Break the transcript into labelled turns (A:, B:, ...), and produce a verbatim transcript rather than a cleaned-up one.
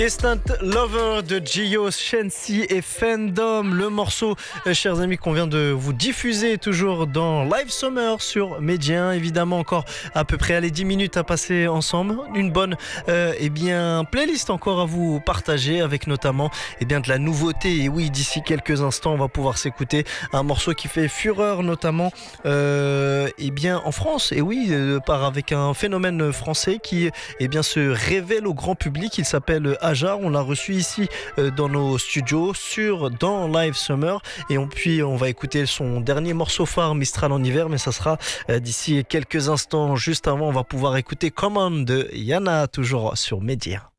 A: Instant Lover de Gio, Shensi et Fandom, le morceau, euh, chers amis, qu'on vient de vous diffuser toujours dans Live Summer sur Média. Évidemment, encore à peu près allez, dix minutes à passer ensemble. Une bonne euh, eh bien, playlist encore à vous partager avec notamment eh bien, de la nouveauté. Et oui, d'ici quelques instants, on va pouvoir s'écouter un morceau qui fait fureur, notamment euh, eh bien, en France. Et oui, euh, par avec un phénomène français qui eh bien, se révèle au grand public. Il s'appelle Ajar. On l'a reçu ici euh, dans nos studios sur dans Live Summer, et on, puis on va écouter son dernier morceau phare, Mistral en hiver, mais ça sera euh, d'ici quelques instants. Juste avant, on va pouvoir écouter Command de Yana, toujours sur Média.